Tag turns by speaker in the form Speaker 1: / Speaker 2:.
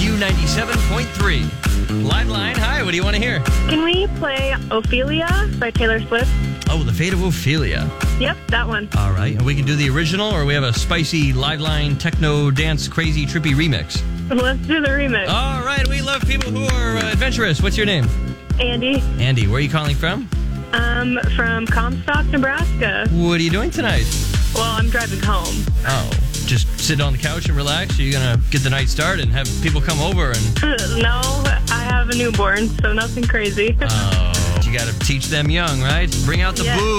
Speaker 1: Q97.3. Live line, hi, what do you want to hear?
Speaker 2: Can we play Ophelia by Taylor Swift?
Speaker 1: Oh, The Fate of Ophelia.
Speaker 2: Yep, that one.
Speaker 1: All right, and we can do the original, or we have a spicy live line techno dance crazy trippy remix.
Speaker 2: Let's do the remix.
Speaker 1: All right, we love people who are adventurous. What's your name?
Speaker 2: Andy,
Speaker 1: Andy, where are you calling from?
Speaker 2: from Comstock, Nebraska.
Speaker 1: What are you doing tonight?
Speaker 2: Well, I'm driving home.
Speaker 1: Oh, just sit on the couch and relax? Are you going to get the night started and have people come over and...
Speaker 2: No, I have a newborn, so nothing crazy.
Speaker 1: Oh, you got to teach them young, right? Bring out the
Speaker 2: Yeah.
Speaker 1: boo.